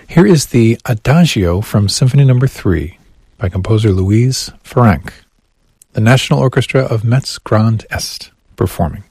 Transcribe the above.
Here is the Adagio from Symphony No. 3 by composer Louise Franck, the National Orchestra of Metz Grand Est performing.